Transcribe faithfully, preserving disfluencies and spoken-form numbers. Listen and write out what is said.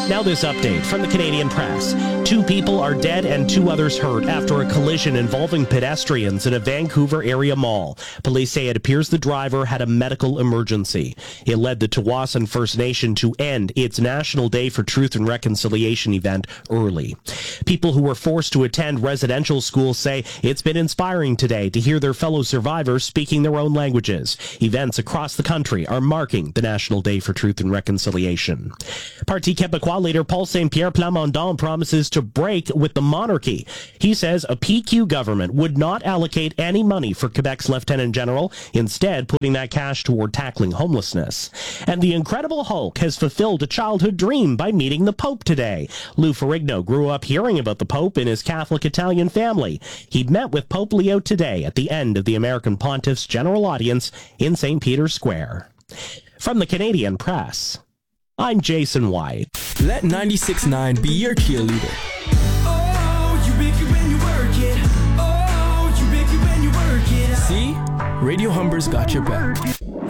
Now this update from the Canadian Press. Two people are dead and two others hurt after a collision involving pedestrians in a Vancouver area mall. Police say it appears the driver had a medical emergency. It led the Tsawwassen First Nation to end its National Day for Truth and Reconciliation event early. People who were forced to attend residential schools say it's been inspiring today to hear their fellow survivors speaking their own languages. Events across the country are marking the National Day for Truth and Reconciliation. Parti Québécois leader Paul Saint-Pierre Plamondon promises to break with the monarchy. He says a P Q government would not allocate any money for Quebec's Lieutenant General, instead putting that cash toward tackling homelessness. And the Incredible Hulk has fulfilled a childhood dream by meeting the Pope today. Lou Ferrigno grew up hearing about the Pope in his Catholic Italian family. He met with Pope Leo today at the end of the American Pontiff's general audience in Saint Peter's Square. From the Canadian Press, I'm Jason White. Let ninety-six point nine be your cheerleader. Oh, you make it when you work it. Oh, you make it when you work it. See? Radio Humber's got your back.